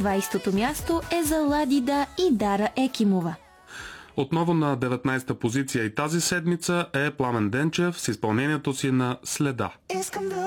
20-то място е за Ладида и Дара Екимова. Отново на 19-та позиция и тази седмица е Пламен Денчев с изпълнението си на Следа. Искам да